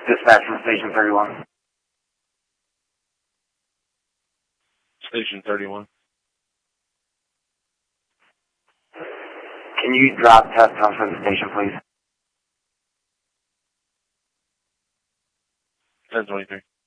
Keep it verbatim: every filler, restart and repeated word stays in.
Dispatch from Station thirty-one. Station thirty-one. Can you drop test on for the station, please? ten twenty-three.